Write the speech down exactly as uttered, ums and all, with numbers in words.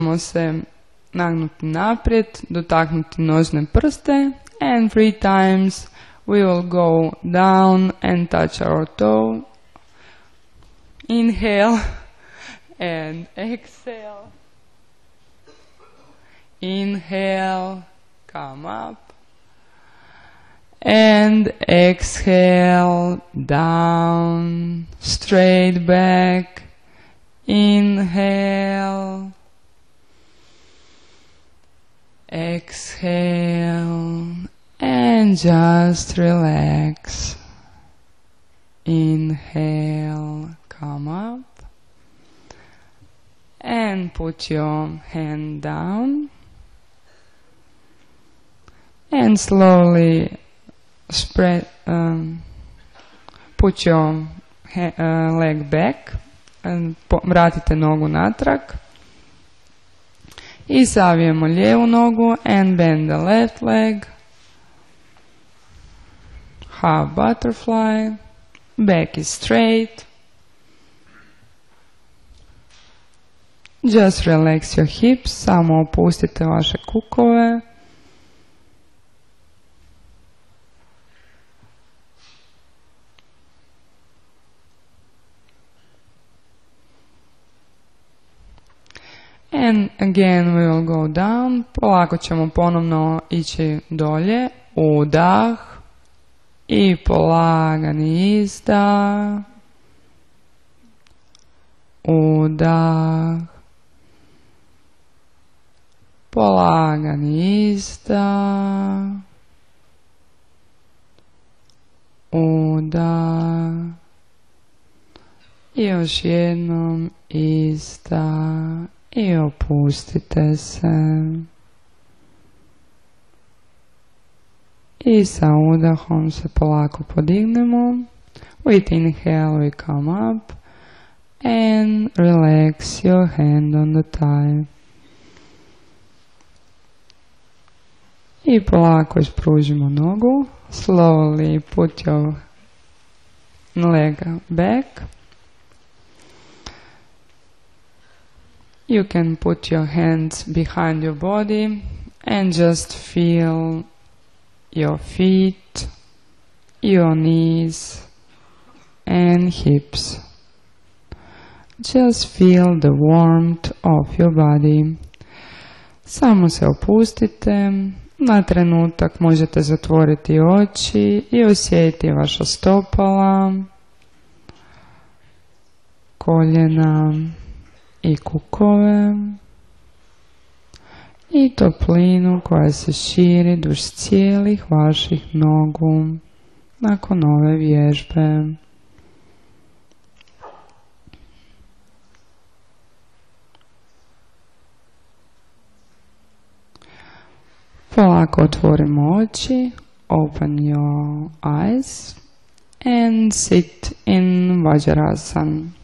Možemo se nagnuti naprijed, dotaknuti nožne prste, and three times we will go down and touch our toe. Inhale and exhale. Inhale, come up. And exhale, down, straight back. Inhale. Exhale. And just relax. Inhale, come up. And put your hand down. And slowly spread, um, put your ha- uh, leg back. And po- vratite nogu natrag. I savijemo lijevu nogu and bend the left leg. Half butterfly. Back is straight. Just relax your hips. Samo opustite vaše kukove. And again we will go down. Polako ćemo ponovno ići dolje. Udah. I polagani izdah. Udah. Polagani izdah. Udah. I još jednom izdah. I opustite se. I sa udahom se polako podignemo. With inhale we come up. And relax your hand on the thigh. I polako ispružimo nogu. Slowly put your leg back. You can put your hands behind your body and just feel your feet, your knees and hips. Just feel the warmth of your body. Samo se opustite. Na trenutak možete zatvoriti oči i osjetiti vaša stopala, koljena i kukove i toplinu koja se širi duž cijelih vaših nogu nakon ove vježbe. Polako otvorimo oči, open your eyes and sit in Vajrasana.